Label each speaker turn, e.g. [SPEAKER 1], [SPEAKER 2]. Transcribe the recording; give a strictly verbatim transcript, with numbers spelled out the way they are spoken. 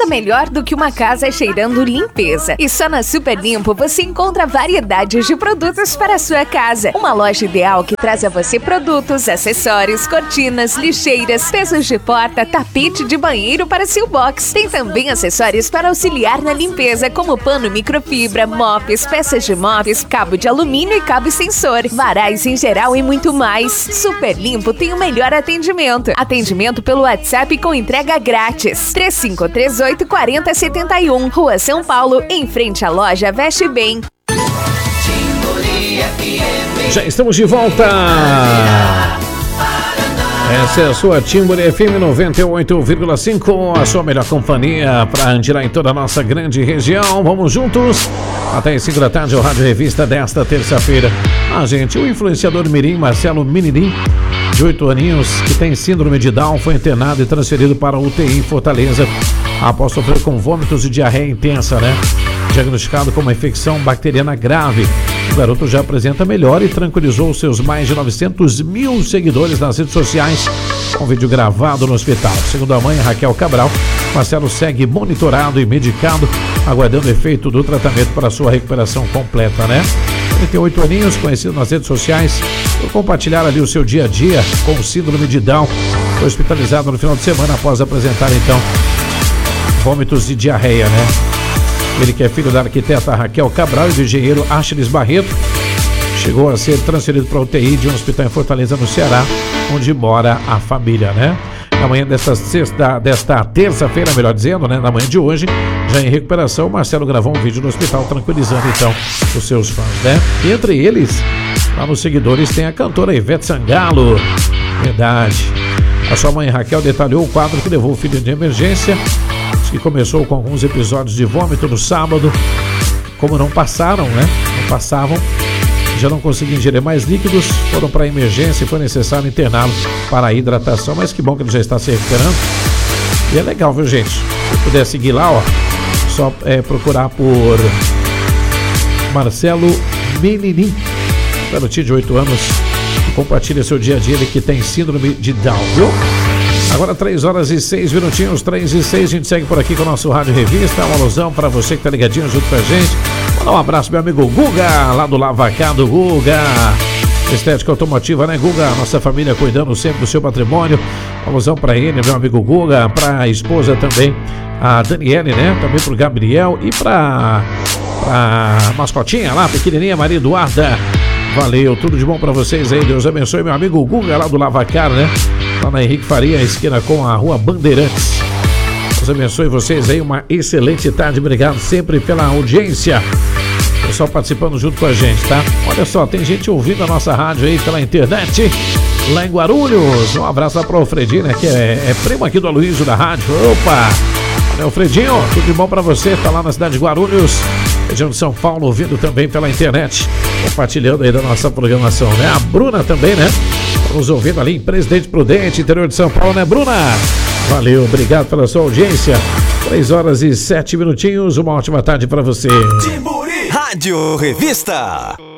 [SPEAKER 1] melhor do que uma casa cheirando limpeza. E só na Super Limpo você encontra variedades de produtos para a sua casa. Uma loja ideal que traz a você produtos, acessórios, cortinas, lixeiras, peças de porta, tapete de banheiro para seu box. Tem também acessórios para auxiliar na limpeza, como pano microfibra, mops, peças de mops, cabo de alumínio e cabo extensor, varais em geral e muito mais. Super Limpo tem o melhor atendimento. Atendimento pelo WhatsApp com entrega grátis. três cinco três oito, quatro zero sete um, Rua São Paulo, em frente à loja Veste Bem.
[SPEAKER 2] Já estamos de volta. Essa é a sua Timburi F M noventa e oito vírgula cinco, a sua melhor companhia para Andira em toda a nossa grande região. Vamos juntos até as cinco da tarde, o Rádio Revista desta terça-feira. A gente, o influenciador mirim Marcelo Minirim, de oito aninhos, que tem síndrome de Down, foi internado e transferido para a U T I em Fortaleza após sofrer com vômitos e diarreia intensa, né? Diagnosticado com uma infecção bacteriana grave. O garoto já apresenta melhora e tranquilizou seus mais de novecentos mil seguidores nas redes sociais com vídeo gravado no hospital. Segundo a mãe, Raquel Cabral, Marcelo segue monitorado e medicado, aguardando o efeito do tratamento para sua recuperação completa, né? trinta e oito aninhos, conhecido nas redes sociais por compartilhar ali o seu dia a dia com síndrome de Down. Foi hospitalizado no final de semana após apresentar, então, vômitos e diarreia, né? Ele, que é filho da arquiteta Raquel Cabral e do engenheiro Achiles Barreto, chegou a ser transferido para a U T I de um hospital em Fortaleza, no Ceará, onde mora a família, né? Na manhã desta sexta, desta terça-feira, melhor dizendo, né? Na manhã de hoje, já em recuperação, o Marcelo gravou um vídeo no hospital tranquilizando, então, os seus fãs, né? E entre eles, lá nos seguidores, tem a cantora Ivete Sangalo. Verdade. A sua mãe Raquel detalhou o quadro que levou o filho de emergência, que começou com alguns episódios de vômito no sábado. Como não passaram, né? Não passavam, já não conseguiam ingerir mais líquidos, foram para a emergência e foi necessário interná-lo para a hidratação, mas que bom que ele já está se recuperando. E é legal, viu, gente? Se puder seguir lá, ó, só é, procurar por Marcelo Meninim, garotinho de oito anos, que compartilha seu dia a dia, ele que tem síndrome de Down, viu? Agora três horas e seis minutinhos, três e seis, a gente segue por aqui com o nosso Rádio Revista. Uma alusão para você que tá ligadinho junto com a gente. Mandar um abraço, meu amigo Guga, lá do Lavacar do Guga. Estética automotiva, né, Guga? Nossa família cuidando sempre do seu patrimônio. Uma alusão para ele, meu amigo Guga, para a esposa também, a Daniele, né? Também pro Gabriel e para a mascotinha lá, pequenininha Maria Eduarda. Valeu, tudo de bom para vocês aí. Deus abençoe, meu amigo Guga, lá do Lavacar, né? Lá na Henrique Faria, esquina com a Rua Bandeirantes. Deus abençoe vocês aí, uma excelente tarde. Obrigado sempre pela audiência. Pessoal participando junto com a gente, tá? Olha só, tem gente ouvindo a nossa rádio aí pela internet, lá em Guarulhos. Um abraço lá para o Alfredinho, né? Que é, é primo aqui do Aloysio da rádio. Opa! Olha, Alfredinho, tudo de bom para você. Tá lá na cidade de Guarulhos, região de São Paulo, ouvindo também pela internet, compartilhando aí da nossa programação, né? A Bruna também, né? Nos ouvindo ali em Presidente Prudente, interior de São Paulo, né, Bruna? Valeu, obrigado pela sua audiência. três horas e sete minutinhos, uma ótima tarde para você.
[SPEAKER 3] Timburi Rádio Revista.